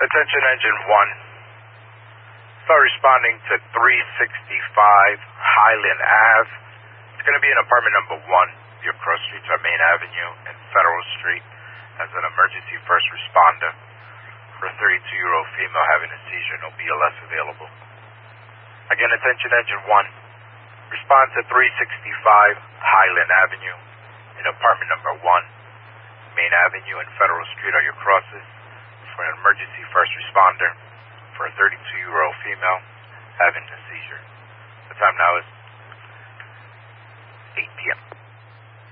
Attention Engine 1. Start responding to 365 Highland Ave. It's going to be in apartment number 1. Your cross streets are Main Avenue and Federal Street. As an emergency first responder for a 32-year-old female having a seizure, no BLS available. Again, attention Engine 1. Respond to 365 Highland Avenue in apartment number 1. Main Avenue and Federal Street are your crosses for an emergency first responder for a 32-year-old female having a seizure. The time now is 8 p.m.